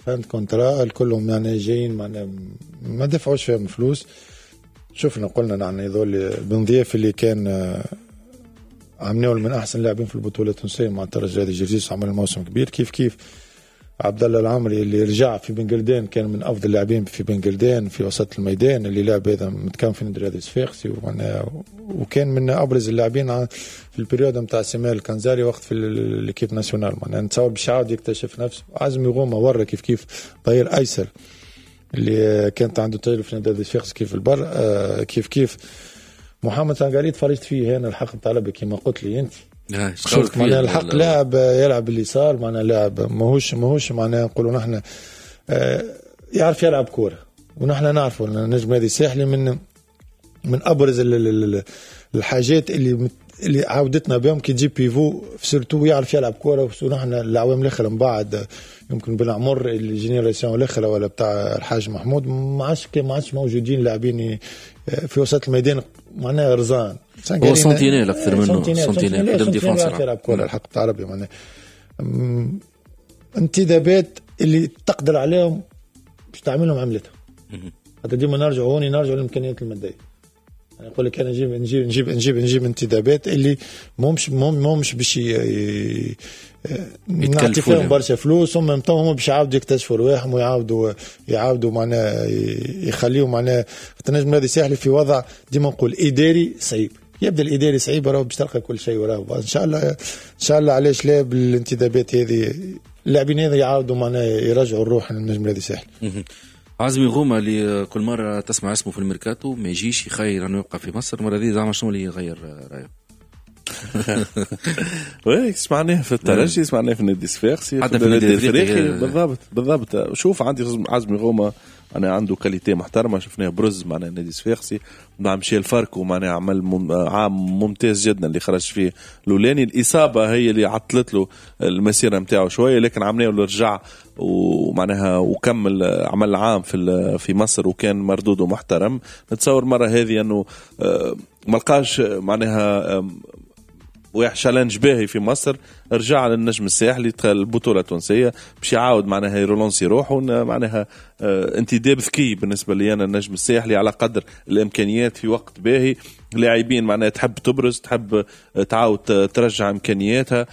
فانت كونترا كلهم يعني جايين ما دفعوش فيهم فلوس. شفنا قلنا يعني هذول بن ضياف اللي كان عملوا من احسن لاعبين في البطوله التونسيه مع الترجي الجرجيس، عمل موسم كبير. كيف عبد الله العمري اللي رجع في بنجلدان كان من افضل اللاعبين في بنجلدان في وسط الميدان، اللي لعب هذا متكون في نادي رياضي صفاقسي، وكان من ابرز اللاعبين في البريود نتاع سمال الكنزاري وقت في الكيب ناسيونال. معناها نتصور باش يعاود يكتشف نفسه. عزمي غومه ورا كيف ظهير ايسر اللي كانت عنده تجربه في نادي رياضي صفاقسي كيف البر. كيف محمد سانغاري تفرجت فيه هنا الحق نتاع لعبه كما قلت لي انت. شفت معناها الحق لاعب يلعب اليسار، معناها لاعب ماهوش معناها نقولوا نحن يعرف يلعب كوره، ونحن نعرفوا ان النجم هذه الساحلي من ابرز الحاجات اللي عودتنا بهم كي تجيب بيفو سيرتو يعرف يلعب كوره. ونحن الاعوام الاخرى من بعد يمكن بالعمر الجينيراسيون الاخرى ولا بتاع الحاج محمود ما عادش موجودين لاعبين في وسط الميدان معناها رزان. هو سنتينيل اكثر منه سنتينيل قدام ديفونسر يلعب كوره الحق تاع ربي. معناها انتدابات اللي تقدر عليهم باش تعملهم عملتها. حتى ديما نرجعوا للامكانيات الماديه. يعني يقول لك انا نجيب انتدابات اللي مش باش نعطي فيهم برشا فلوس، هم باش يعاودوا يكتشفوا رواحهم ويعاودوا معناها يخليوا معناها النجم هذا ساحلي في وضع ديما نقول اداري صعيب. يبدا الاداري صعيب راهو باش تلقى كل شيء وراه ان شاء الله علاش لا بالانتدابات هذه اللاعبين هذا يعاودوا معناها يرجعوا الروح للنجم هذا ساحلي. عزمي غومة اللي كل مرة تسمع اسمه في الميركاتو ما يجيش يخير أنه يبقى في مصر، مرة ذي زعما شنو اللي يغير رأيه؟ وي سمعناه في الترجي، سمعناه في النادي الصفاقسي، في النادي الافريقي. بالضبط شوف عندي عزمي غومة أنا عنده كاليتي محترمة، شفناه برز معنا النادي الصفاقسي مع مشيل فاركو معناه عمل عام ممتاز جدا اللي خرج فيه لولاني. الإصابة هي اللي عطلت له المسيرة متاعه شوية، لكن عملنا له رجع ومعناها وكمل عمل عام في مصر وكان مردوده محترم. نتصور مرة هذه أنه ملقاش معناها ويحشالنج باهي في مصر، رجع للنجم الساحلي البطولة التونسية باش يعاود معناها يرولونسي روحه معناها انتداب ذكي بالنسبة لي أنا. النجم الساحلي على قدر الإمكانيات في وقت باهي، لاعبين معناها تحب تبرز، تحب تعاود ترجع إمكانياتها.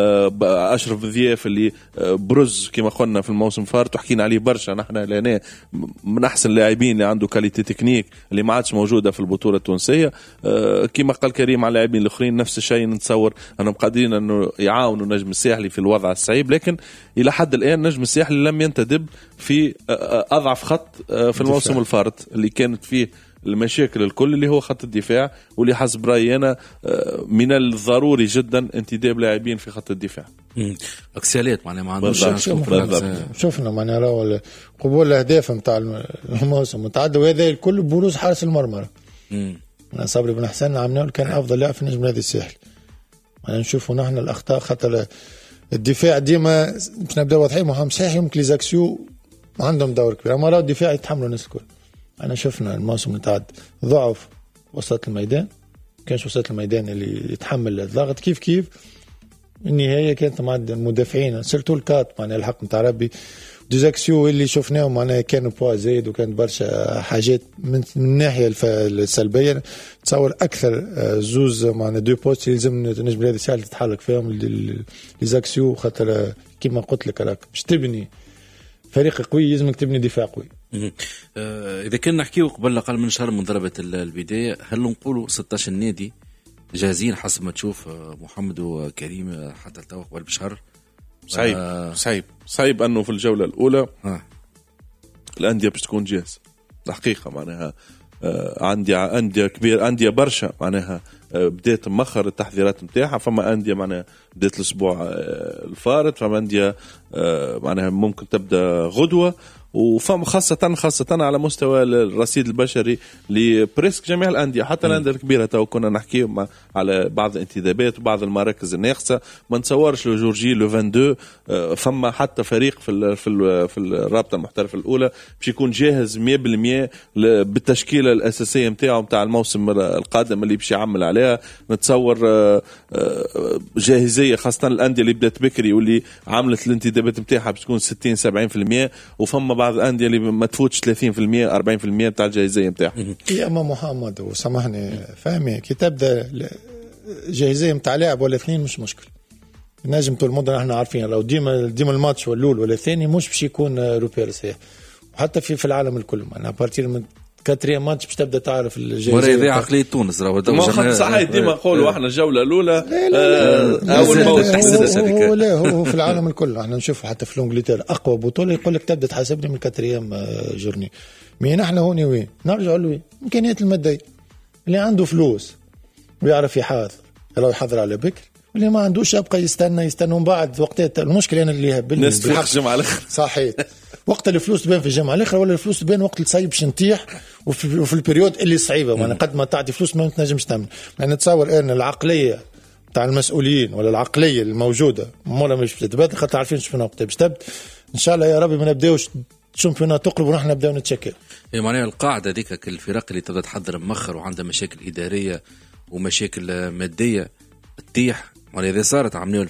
أشرف ضياف اللي برز كما قلنا في الموسم فارت وحكينا عليه برشا، نحن لأنه من أحسن اللاعبين اللي عنده كاليتي تكنيك اللي ما عادش موجودة في البطولة التونسية. كما قال كريم على اللاعبين الآخرين نفس الشيء، نتصور أنهم قادرين أنه يعاونوا النجم الساحلي في الوضع الصعيب، لكن إلى حد الآن نجم الساحلي لم ينتدب في أضعف خط في الموسم الفارت اللي كانت فيه المشاكل الكل اللي هو خط الدفاع، واللي حسب رأيي أنا من الضروري جدا انتداب لاعبين في خط الدفاع. أكسيالات معناها ما عندوش. شوفنا معناها راهو قبول الأهداف نتاع الموسم متعدد، وهذا الكل بروز حارس المرمى. أنا صبري بن حسن عملنا كان أفضل لاعب في النجم هذا الساحلي. أنا نشوفوا نحن الأخطاء خاطر الدفاع ديما باش نبدا واضحين. محمد صحيح يمكن ليزاكسيو عندهم دور كبير، أما راهو الدفاع يتحملوا الناس الكل. أنا شفنا الموسم متعدد ضعف وسط الميدان، كانش وسط الميدان اللي يتحمل الضغط. كيف النهاية كانت مع المدافعين سيرتو الكات معناها الحق نتاع ربي. ديزاكسيو اللي شفناهم معناها كانوا بوا زايد وكان برشا حاجات من الناحية السلبية. تصور أكثر زوز معناها دو بوست يلزم نجم هذا الساحل تتحرك فيهم ديزاكسيو، خاطر كما قلت لك راك باش تبني فريق قوي لازمك تبني دفاع قوي. إذا كنا نحكيه قبل أقل من شهر من ضربة البداية، هل نقولوا 16 نادي جاهزين حسب ما تشوف محمد وكريم حتى التوقف قبل بشهر؟ صعيب أنه في الجولة الأولى الأندية باش تكون جاهزة الحقيقة. معناها عندي أندية كبير، أندية برشا معناها بدأت مخر التحذيرات متاعها. فما أندية معناها بدأت الأسبوع الفارط، فما أندية معناها ممكن تبدأ غدوة، وفم خاصة على مستوى الرصيد البشري لبريسك جميع الأندية حتى الأندية الكبيرة. تو كنا نحكي على بعض الانتدابات وبعض المراكز الناقصة. ما نتصورش لو جورجي لو 22 فما حتى فريق في الرابطة المحترفة الأولى باش يكون جاهز 100% بالتشكيلة الأساسية متاعه متاع الموسم القادم اللي باش يعمل عليها. نتصور جاهزية خاصة الأندية اللي بدأت بكري واللي عملت الانتدابات متاعها باش تكون 60-70%. وفما بعض الأندية اللي ما تفوتش 30% 40% متاع الجاهزية متاعها. يا أما محمد وسامحني فهمي كي تبدأ جاهزية متاع لاعب ولا اثنين مش مشكل. نجم طول المدة احنا عارفين لو ديما الماتش والأول ولا الثاني مش باش يكون روبير صحيح. وحتى في العالم الكل معنا بارتير من كاتريام ماتش باش تبدا تعرف الجاهزيه. مرة عقلية تونس راهو صحيح ديما نقولوا احنا الجوله الاولى اول موسم لا هو في العالم الكل احنا نشوفوا حتى في انجلترا اقوى بطوله يقول لك تبدا تحاسبني من كاتريام جورني. مين احنا هوني وين نرجعوا له امكانيات الماديه اللي عنده فلوس ويعرف يحاضر لو يحضر على بكر واللي ما عندوش يبقى يستنى من بعد وقتها. المشكله انا اللي الناس في الجمعه الاخر صحيح وقت الفلوس تبان في الجمعه الاخر ولا الفلوس تبان وقت الصعيب باش نطيح وفي البريود اللي صعيبه. وانا قد ما تعطي فلوس ما تنجمش تعمل. يعني نتصور ان العقليه تاع المسؤولين ولا العقليه الموجوده مولا مش بتتبدل خاطر عارفين شنو وقتها باش تبدا. ان شاء الله يا ربي ما نبداوش الشامبيونات تقرب ونحن نبداو نتشكل. معناها القاعده ذيك الفرق اللي تبدا تحضر مؤخر وعندها مشاكل اداريه ومشاكل ماديه تطيح. وإذا صارت عملوا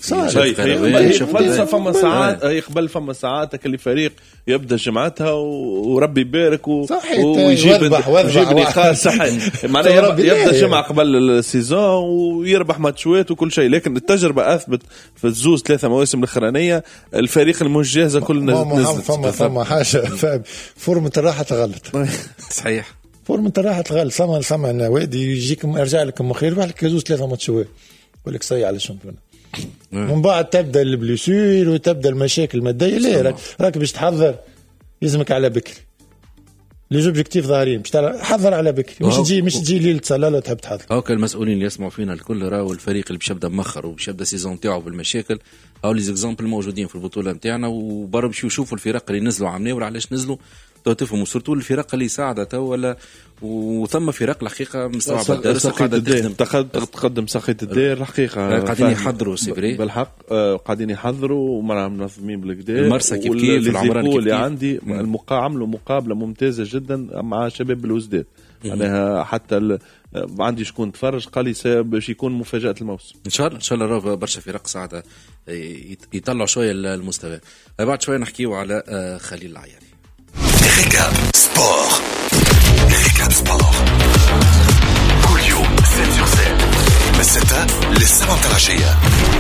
فما ساعات يقبل فما ساعات كل فريق يبدا جمعتها وربي يبارك ويجيب نقاط صحيح. معناها يبدا جمعة قبل السيزون ويربح ماتشات وكل شيء. لكن التجربة أثبت في الزوز 3 مواسم الأخرانية الفريق المش جاهزة كل نزل. فما حاجة فورمة الراحة تغلط صحيح. فورمة الراحة تغلط. سما نوادي يجيك يرجع لك مخير يربح لك زوز 3 ماتشات يقول لك صي على الشامبيون. من بعد تبدا البليسير وتبدا المشاكل الماديه. ليه راك باش تحضر يلزمك على بكري لي زوبجيكتيف ظاهرين باش تحضر على بكري مش تجي ليله صلاله تحب تحضر. هاكا المسؤولين اللي يسمعوا فينا الكل راهو الفريق اللي باش يبدا مخر وباش يبدا سيزون تاعو بالمشاكل او لي زيكزامبل موجودين في البطوله نتاعنا وبرا باش يشوفوا الفرق اللي نزلوا عملوا ولا علاش نزلوا تو تفهموا سورتو الفرق اللي ساعدة تو ولا وثم فرق الحقيقة مستوعبة الدرس قاعدة تقدم ساقية الدير الحقيقة قاعدين يحضروا سيبري بالحق قاعدين يحضروا ومع منظمين بالكدا. المرسى كيف في العمران اللي عندي عملوا مقابلة ممتازة جدا مع شباب الوزداد. أنا حتى عندي شكون تفرج قال لي باش يكون مفاجأة الموسم إن شاء الله راه برشا فرق ساعدة يطلعوا شوية المستوى. بعد شوية نحكيوا على خليل العياري. ريكاب سبور كل يوم 7/7 من 6 ل7 العشية.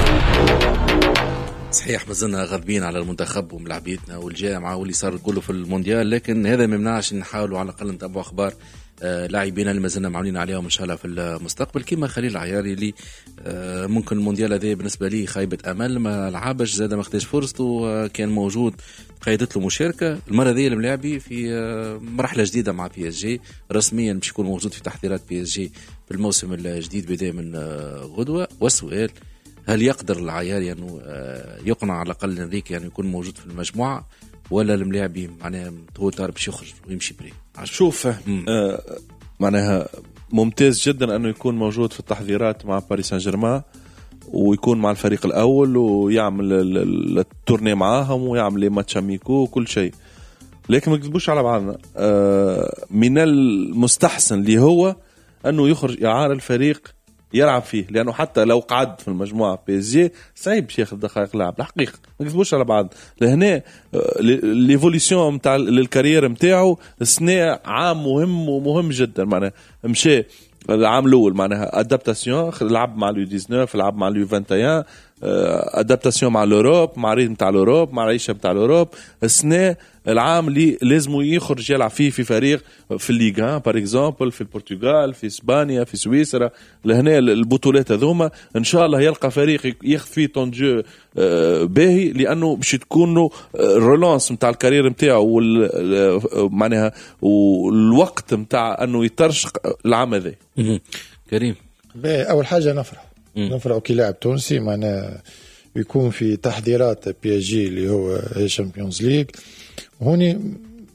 صحيح مازلنا غاضبين على المنتخب وملاعبيتنا والجامعة واللي صار نقولوا في المونديال لكن هذا ما يمنعش نحاولوا على الأقل نتابعوا أخبار لاعبينا اللي مازلنا معلنين عليهم إن شاء الله في المستقبل كما خليل العياري اللي ممكن المونديال هذا بالنسبة لي خيبة أمل ما لعبش زاد ما خدش فرصته كان موجود قيدت له مشاركة المرة ذي الملاعبي في مرحلة جديدة مع بي اس جي رسميا باش يكون موجود في تحضيرات بي اس جي في الموسم الجديد بداية من غدوة. والسؤال هل يقدر العياري أنه يقنع على الأقل انريكي أنه يكون موجود في المجموعة ولا الملاعبي معناها هو طار باش يخرج ويمشي بري. شوف معناها ممتاز جدا أنه يكون موجود في التحضيرات مع باريس سان جيرمان ويكون مع الفريق الأول ويعمل التورني معاهم ويعمل لي ماتش اميكو وكل شيء. لكن ما نكذبوش على بعضنا من المستحسن اللي هو أنه يخرج إعارة الفريق يلعب فيه لأنه حتى لو قعد في المجموعة بي اس جي صعيب باش ياخذ دقائق لعب الحقيقة. ما نكذبوش على بعض لهنا ليفوليسيون نتاع الكارير نتاعو السنة عام مهم ومهم جدا. معناها مشى العام الأول معناها أدابتاسيون لعب مع اليو 19 لعب مع اليو 21 أدابتاسيون مع الأوروب مع ريتم تاع الأوروب مع العيشة تاع الأوروب. السنة العام اللي لازم يخرج يلعب فيه في فريق في الليغا بار اكزامبل في البرتغال في اسبانيا في سويسرا لهنا البطولات هذوما ان شاء الله يلقى فريق ياخذ فيه طونجو باهي لانه باش تكون رولانس نتاع الكارير نتاعو معناها والوقت نتاع انه يترشق العام هذا. كريم اول حاجه نفرح كلاعب تونسي معناها يكون في تحضيرات بي اس جي اللي هو شامبيونز ليج. هوني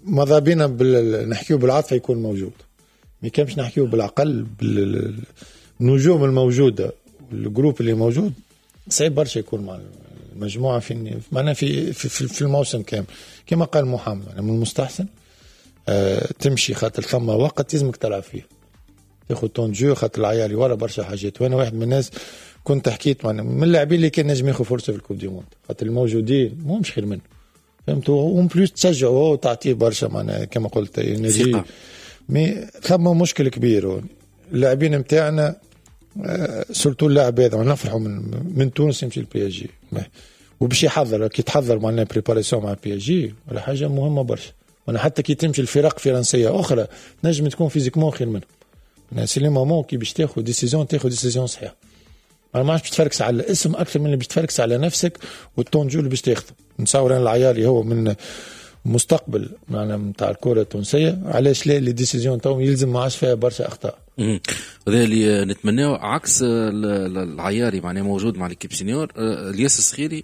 ماذا بينا نحكيه بالعاطفة يكون موجود، ما كانش نحكيه بالعقل. بالنجوم الموجودة والجروب اللي موجود صعيب برشا يكون مع المجموعة في معنا في الموسم كامل. كما قال محمد يعني من المستحسن تمشي خاطر ثم وقت لازمك تلعب فيه، تاخذ طون جو خاطر العيال ورا برشا حاجات. وانا واحد من الناس كنت حكيت من اللاعبين اللي كان نجم ياخذ فرصة في الكوب دي موند خاطر الموجودين مو مش خير منه، فهمتوا؟ ومن بلوس تشجعه وتعطيه برشا معناها كما قلت نجي. مي ثم مشكل كبير اللاعبين نتاعنا سورتو اللاعب هذا نفرحوا من تونس يمشي البي اس جي وباش يحضر كي تحضر معناها بريباراسيون مع البي اس جي ولا حاجه مهمه برشا. وانا حتى كي تمشي الفرق فرنسيه اخرى نجم تكون فيزيكمون خير منهم. انا سي لي مومون كي باش تاخذ ديسيزيون صحيحه. انا ما باش تفركس على الاسم اكثر من اللي باش تفركس على نفسك والطون جو اللي باش تاخذه. نتصور ان العيالي هو من مستقبل معنا نتاع الكره التونسيه، علاش لا لي ديسيزيون تاعهم يلزم ما عادش فيها برشا اخطاء. هذا اللي نتمناه عكس العياري معناه موجود مع الكيب سينيور. الياس الصخيري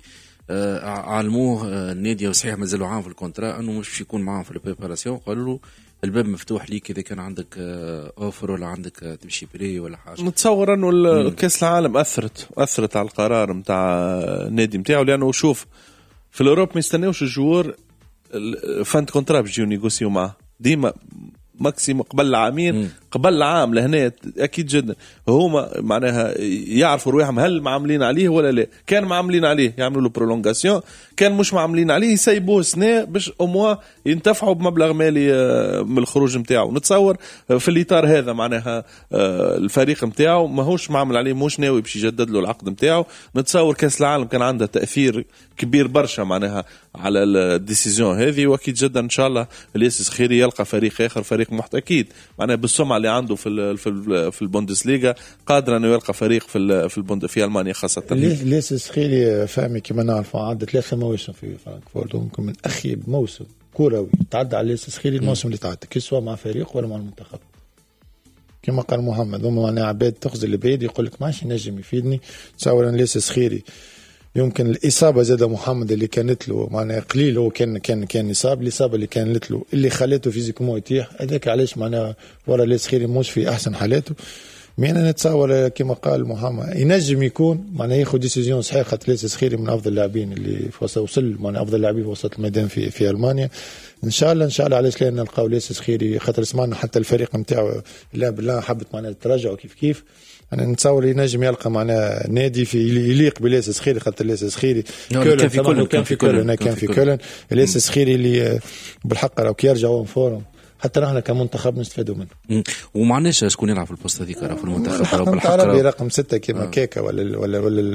علموه النادي وصحيح مازالوا عام في الكونترا انه مش باش يكون معاهم في البريباراسيون، قالوا له الباب مفتوح ليك اذا كان عندك اوفر ولا عندك تمشي بري ولا حاجه. نتصور انه كاس العالم اثرت على القرار نتاع النادي نتاعو، لانه شوف في الاوروب ما يستناوش الجوار فانت كونترا باش يجيو نيغوسيو معاه ديما ماكسيم قبل عامين قبل عام لهنا اكيد جدا. هما معناها يعرفوا روحهم هل معاملين عليه ولا لا. كان معاملين عليه يعملوا له برولونغاسيون، كان مش معاملين عليه يسيبوه سنه باش اموا ينتفعوا بمبلغ مالي من الخروج نتاعو. نتصور في الاطار هذا معناها الفريق نتاعو ماهوش معامل عليه، مش ناوي باش يجدد له العقد نتاعو. نتصور كاس العالم كان عنده تاثير كبير برشا معناها على الديسيزيون هذه، واكيد جدا ان شاء الله الياس الصخيري يلقى فريق اخر، فريق اكيد معناها بالسمعه اللي عنده في البوندسليغا قادر انه يلقى فريق في المانيا خاصه. الياس الصخيري فهمي كما نعرف عدى 3 مواسم في فرانكفورت، وممكن من اخيب موسم كروي تعدى على الياس الصخيري الموسم اللي تعدى كي سواء مع فريق ولا مع المنتخب. كما قال محمد هما معناها عباد تخزي البعيد يقول لك ماشي نجم يفيدني. تصور ان الياس الصخيري يمكن الإصابة زاد محمد اللي كانت له معناها قليل، هو كان إصابة، الإصابة اللي كانت له اللي خلته فيزيكمون يتيح هذاك علاش معناها ورا الياس الصخيري مش في أحسن حالاته. مين أنا نتصور كما قال محمد ينجم يكون معناها ياخذ ديسيزيون صحيحة خاطر الياس الصخيري من أفضل اللاعبين اللي وصل معناها أفضل لاعبين في وسط الميدان في ألمانيا. إن شاء الله علاش لا نلقاو الياس الصخيري خاطر سمعنا حتى الفريق نتاعو لا بالله حبت معناها تراجعوا كيف أنا نتصور ينجم يلقى معنا نادي في يليق بالياس الصخيري خاطر الياس الصخيري كان في كولن الياس الصخيري اللي بالحق راهو كي يرجعوا فورم حتى نحن كمنتخب نستفادوا منه. ومعناش شكون يلعب في البوست هذيك في المنتخب راهو بالحق رقم 6 كيما كيكا ولا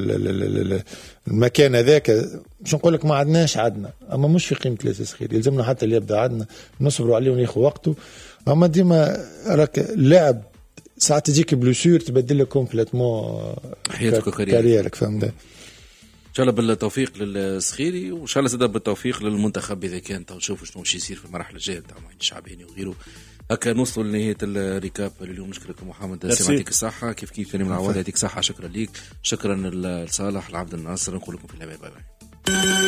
المكان هذاك مش نقول لك ما عندناش اما مش في قيمه الياس الصخيري، يلزمنا حتى اللي يبدا عندنا نصبروا عليه وناخذ وقته. اما ديما راك لاعب ساعات تجيك بلوسور تبدل لك كومبليتمون حياتك وكاريرك، فهمت؟ ان شاء الله بالتوفيق للصخيري وان شاء الله زاد بالتوفيق للمنتخب اذا كان نشوفوا شنو باش يصير في المراحل الجايه تاع معين الشعباني وغيره. هكا نوصلوا لنهايه الريكاب اليوم. نشكرك محمد، يعطيك الصحه. كيف كريم العواد يعطيك الصحه. شكرا ليك، شكرا لصالح العبد الناصر. نقول لكم في الأمان باي باي.